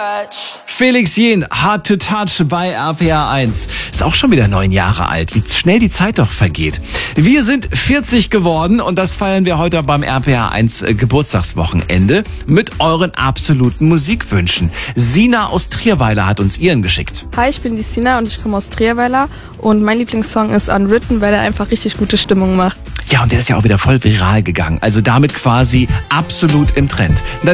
Felix Jähn, Hard to Touch bei RPR 1. Ist auch schon wieder 9 Jahre alt. Wie schnell die Zeit doch vergeht. Wir sind 40 geworden und das feiern wir heute beim RPR 1 Geburtstagswochenende mit euren absoluten Musikwünschen. Sina aus Trierweiler hat uns ihren geschickt. Hi, ich bin die Sina und ich komme aus Trierweiler und mein Lieblingssong ist Unwritten, weil er einfach richtig gute Stimmung macht. Ja, und der ist ja auch wieder voll viral gegangen. Also damit quasi absolut im Trend.